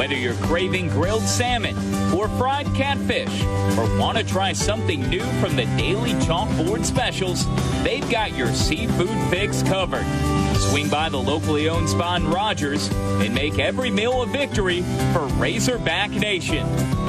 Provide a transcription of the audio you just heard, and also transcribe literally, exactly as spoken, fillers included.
Whether you're craving grilled salmon or fried catfish, or want to try something new from the daily chalkboard specials, they've got your seafood fix covered. Swing by the locally owned Spa in Rogers and make every meal a victory for Razorback Nation.